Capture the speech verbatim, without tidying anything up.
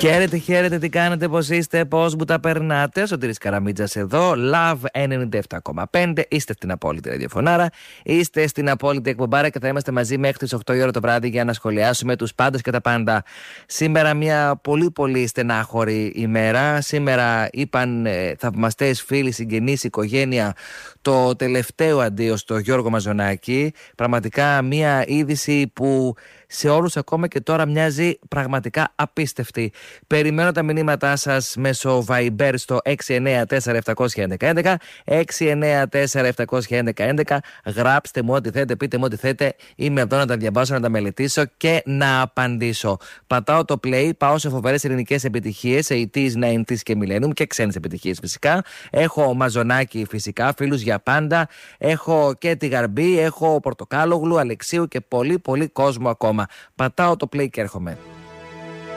Χαίρετε, χαίρετε, τι κάνετε, πώς είστε, πώς μου τα περνάτε? Ο Σωτήρης Καραμίτζας εδώ, Love ενενήντα επτά κόμμα πέντε. Είστε στην απόλυτη ραδιοφωνάρα, είστε στην απόλυτη εκπομπάρα και θα είμαστε μαζί μέχρι τις οκτώ η ώρα το βράδυ για να σχολιάσουμε τους πάντες και τα πάντα. Σήμερα μια πολύ πολύ στενάχωρη ημέρα. Σήμερα είπαν ε, θαυμαστές φίλοι, συγγενείς, οικογένεια το τελευταίο αντίο στο Γιώργο Μαζονάκη. Πραγματικά μια είδηση που σε όλους ακόμα και τώρα μοιάζει πραγματικά απίστευτη. Περιμένω τα μηνύματά σας μέσω Viber στο έξι εννέα τέσσερα επτά ένα ένα ένα ένα, έξι εννέα τέσσερα επτά ένα ένα ένα. Γράψτε μου ό,τι θέλετε, πείτε μου ό,τι θέλετε. Είμαι εδώ να τα διαβάσω, να τα μελετήσω και να απαντήσω. Πατάω το play, πάω σε φοβερές ελληνικές επιτυχίες, ογδόντα, ενενήντα και Millennium και ξένες επιτυχίες φυσικά. Έχω Μαζονάκη φυσικά, φίλους για πάντα. Έχω και τη Γαρμπή, έχω Πορτοκάλογλου, Αλεξίου και πολύ πολύ κόσμο ακόμα. Πατάω το play και έρχομαι.